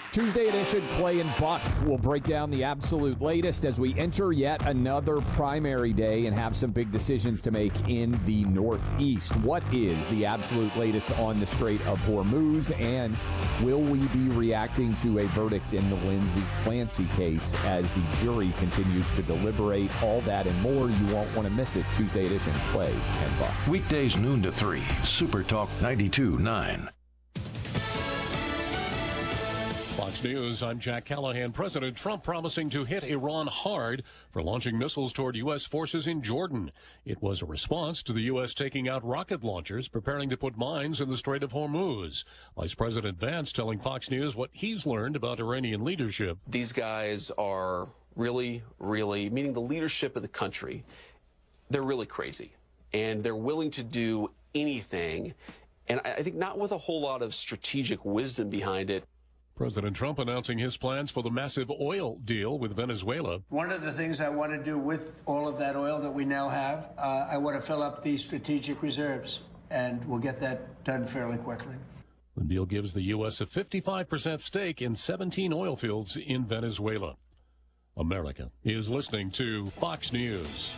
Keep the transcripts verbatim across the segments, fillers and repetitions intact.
Tuesday edition, Clay and Buck will break down the absolute latest as we enter yet another primary day and have some big decisions to make in the Northeast. What is the absolute latest on the Strait of Hormuz, and will we be reacting to a verdict in the Lindsey Clancy case as the jury continues to deliberate? All that and more. You won't want to miss it. Tuesday edition, Clay and Buck. Weekdays noon to three, Super Talk ninety-two point nine. Fox News, I'm Jack Callahan. President Trump promising to hit Iran hard for launching missiles toward U S forces in Jordan. It was a response to the U S taking out rocket launchers, preparing to put mines in the Strait of Hormuz. Vice President Vance telling Fox News what he's learned about Iranian leadership. These guys are really, really, meaning the leadership of the country, they're really crazy. And they're willing to do anything. And I think not with a whole lot of strategic wisdom behind it. President Trump announcing his plans for the massive oil deal with Venezuela. One of the things I want to do with all of that oil that we now have, uh, I want to fill up the strategic reserves, and we'll get that done fairly quickly. The deal gives the U S a fifty-five percent stake in seventeen oil fields in Venezuela. America is listening to Fox News.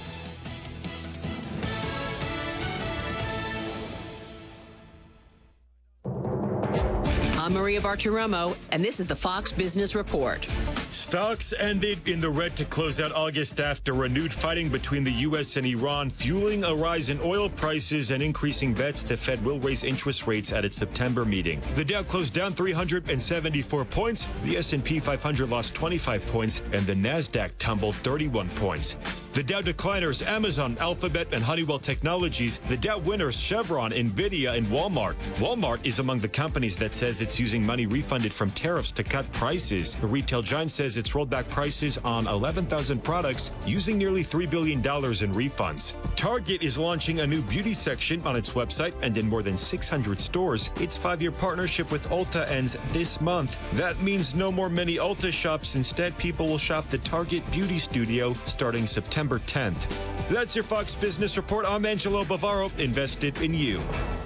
I'm Maria Bartiromo, and this is the Fox Business Report. Stocks ended in the red to close out August after renewed fighting between the U S and Iran, fueling a rise in oil prices and increasing bets the Fed will raise interest rates at its September meeting. The Dow closed down three hundred seventy-four points, the S and P five hundred lost twenty-five points, and the Nasdaq tumbled thirty-one points. The Dow decliners, Amazon, Alphabet, and Honeywell Technologies. The Dow winners, Chevron, Nvidia, and Walmart. Walmart is among the companies that says it's using money refunded from tariffs to cut prices. The retail giant says it's rolled back prices on eleven thousand products using nearly three billion dollars in refunds. Target is launching a new beauty section on its website and in more than six hundred stores. Its five-year partnership with Ulta ends this month. That means no more mini Ulta shops. Instead, people will shop the Target Beauty Studio starting September tenth. That's your Fox Business Report. I'm Angelo Bavaro, invested in you.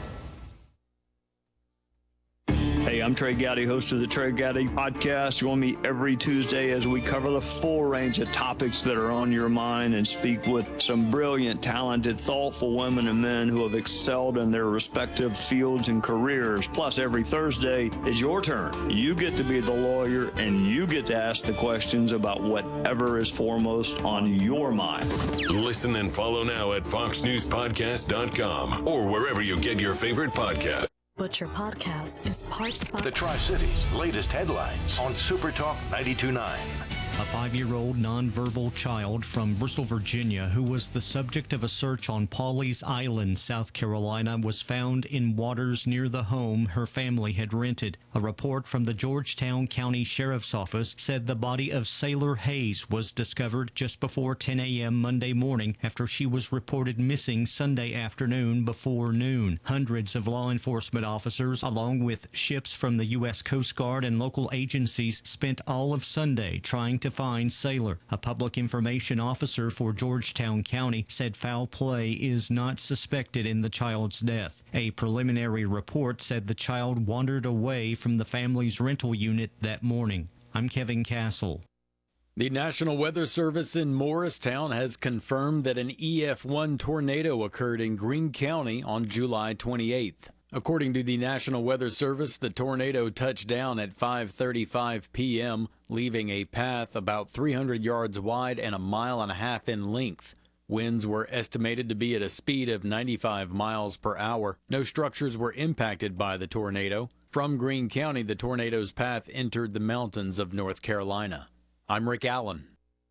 Hey, I'm Trey Gowdy, host of the Trey Gowdy Podcast. Join me every Tuesday as we cover the full range of topics that are on your mind and speak with some brilliant, talented, thoughtful women and men who have excelled in their respective fields and careers. Plus, every Thursday is your turn. You get to be the lawyer, and you get to ask the questions about whatever is foremost on your mind. Listen and follow now at fox news podcast dot com or wherever you get your favorite podcast. Butcher Podcast is part spot. The Tri-Cities latest headlines on Super Talk ninety-two point nine. A five-year-old nonverbal child from Bristol, Virginia, who was the subject of a search on Pawleys Island, South Carolina, was found in waters near the home her family had rented. A report from the Georgetown County Sheriff's Office said the body of Sailor Hayes was discovered just before ten a.m. Monday morning after she was reported missing Sunday afternoon before noon. Hundreds of law enforcement officers, along with ships from the U S Coast Guard and local agencies, spent all of Sunday trying to find Sailor. A public information officer for Georgetown County said foul play is not suspected in the child's death. A preliminary report said the child wandered away from the family's rental unit that morning. I'm Kevin Castle. The National Weather Service in Morristown has confirmed that an E F one tornado occurred in Greene County on July twenty-eighth. According to the National Weather Service, the tornado touched down at five thirty-five p.m., leaving a path about three hundred yards wide and a mile and a half in length. Winds were estimated to be at a speed of ninety-five miles per hour. No structures were impacted by the tornado. From Greene County, the tornado's path entered the mountains of North Carolina. I'm Rick Allen.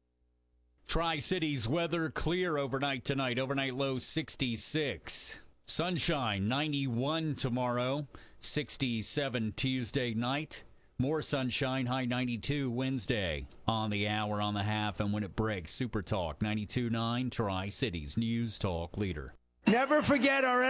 Tri-Cities weather clear overnight tonight. Overnight low sixty-six. Sunshine, ninety-one tomorrow, sixty-seven Tuesday night. More sunshine, high ninety-two Wednesday. On the hour, on the half, and when it breaks, Super Talk ninety-two point nine, Tri-Cities News Talk Leader. Never forget our